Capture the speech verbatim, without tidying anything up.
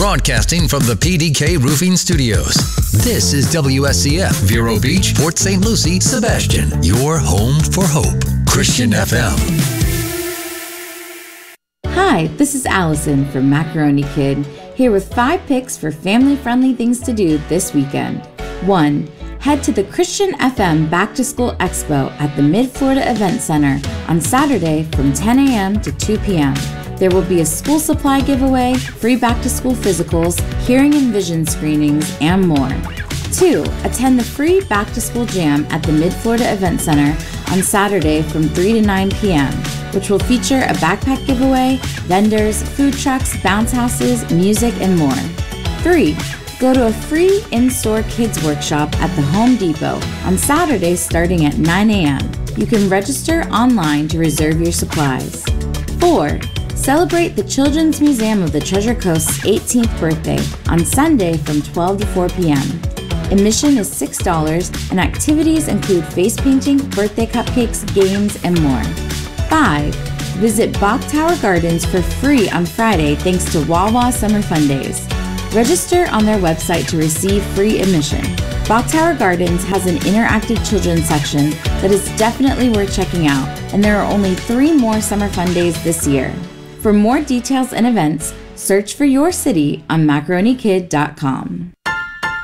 Broadcasting from the P D K Roofing Studios. This is W S C F, Vero Beach, Port Saint Lucie, Sebastian. Your home for hope. Christian F M. Hi, this is Allison from Macaroni Kid, here with five picks for family-friendly things to do this weekend. One, head to the Christian F M Back to School Expo at the Mid-Florida Event Center on Saturday from ten a.m. to two p.m. There will be a school supply giveaway, free back-to-school physicals, hearing and vision screenings, and more. Two, attend the free back-to-school jam at the Mid-Florida Event Center on Saturday from three to nine p.m., which will feature a backpack giveaway, vendors, food trucks, bounce houses, music, and more. Three, go to a free in-store kids workshop at the Home Depot on Saturday starting at nine a.m. You can register online to reserve your supplies. Four, celebrate the Children's Museum of the Treasure Coast's eighteenth birthday on Sunday from twelve to four p.m. Admission is six dollars and activities include face painting, birthday cupcakes, games, and more. Five, visit Bach Tower Gardens for free on Friday thanks to Wawa Summer Fun Days. Register on their website to receive free admission. Bach Tower Gardens has an interactive children's section that is definitely worth checking out, and there are only three more Summer Fun Days this year. For more details and events, search for your city on macaroni kid dot com.